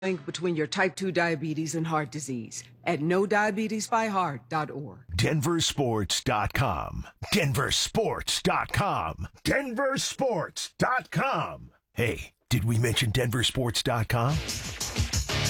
link between your type 2 diabetes and heart disease at nodiabetesbyheart.org. Denversports.com. Denversports.com. Denversports.com. Hey, did we mention Denversports.com?